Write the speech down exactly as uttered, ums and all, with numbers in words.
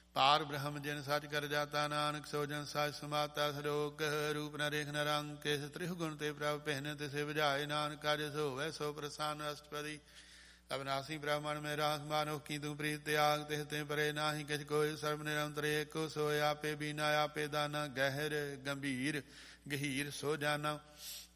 ਪਾਰ ਬ੍ਰਹਮ ਜਿਨ ਸੱਚ ਕਰ ਜਾਤਾ ਨਾਨਕ ਸੋ ਜਨ ਸੱਚ ਸਮਾਤਾ ਸਲੋਕ ਰੂਪ ਨ ਰੇਖ ਨ ਰੰਗ ਕਿਸ ਤ੍ਰਿਹ ਗੁਣ ਤੇ ਪ੍ਰਭ ਪਹਿਨ ਤਿਸੇ ਬੁਝਾਏ ਨਾਨਕ ਕਾਜ ਸੋਵੈ ਸੋ ਪ੍ਰਸੰਨ ਅਸ਼ਟਪਦੀ ਅਬਨਾਸੀ ਬ੍ਰਾਹਮਣ ਮੈਂ ਰਾਖ ਮਾਨੋ ਕੀ ਤੂੰ ਪ੍ਰੀਤ ਤਿਆਗ ਤਿਹ ਤੇ ਪਰੇ ਨਾਹੀ ਕਿਛ ਕੋਈ ਸਰਬ ਨਿਰੰਤਰ ਏਕੋ ਸੋਇ ਆਪੇ ਬੀਨਾ ਆਪੇ ਦਾਨਾ ਗਹਿਰ ਗੰਭੀਰ ਗਹੀਰ ਸੋ ਜਾਨਾ